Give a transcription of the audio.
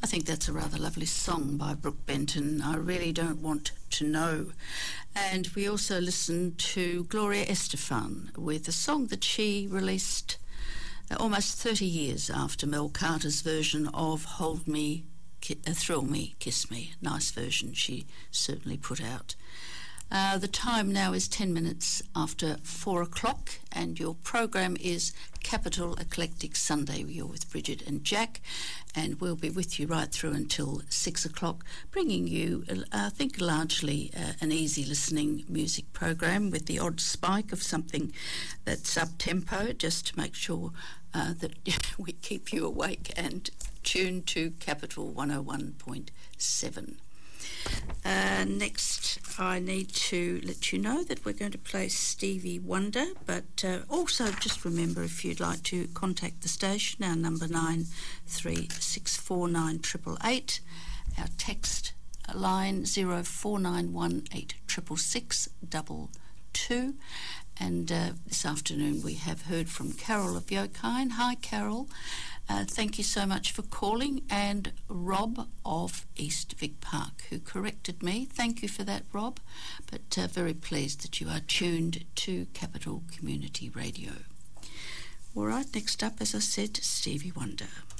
I think that's a rather lovely song by Brooke Benton, I Really Don't Want to Know. And we also listened to Gloria Estefan with a song that she released almost 30 years after Mel Carter's version of Hold Me, Thrill Me, Kiss Me. Nice version she certainly put out. The time now is 10 minutes after 4 o'clock, and your program is Capital Eclectic Sunday. You're with Bridget and Jack, and we'll be with you right through until 6 o'clock, bringing you, I think, largely an easy listening music program with the odd spike of something that's up-tempo, just to make sure that we keep you awake and tuned to Capital 101.7. Next, I need to let you know that we're going to play Stevie Wonder, but also just remember, if you'd like to contact the station, our number 93649888, our text line 0491866622. And this afternoon we have heard from Carol of Yokine. Hi, Carol. Thank you so much for calling. And Rob of East Vic Park, who corrected me. Thank you for that, Rob. But very pleased that you are tuned to Capital Community Radio. All right, next up, as I said, Stevie Wonder.